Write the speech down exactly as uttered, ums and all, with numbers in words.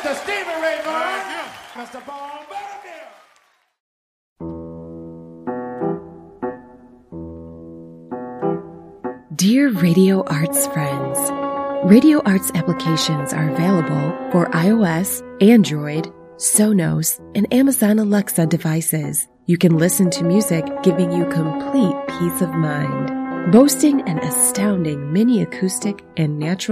Mister Stevie Ray Vaughan, Mister Paul Butterfield. Dear Radio Arts friends, Radio Arts applications are available for iOS, Android, Sonos, and Amazon Alexa devices. You can listen to music giving you complete peace of mind. Boasting an astounding mini acoustic and natural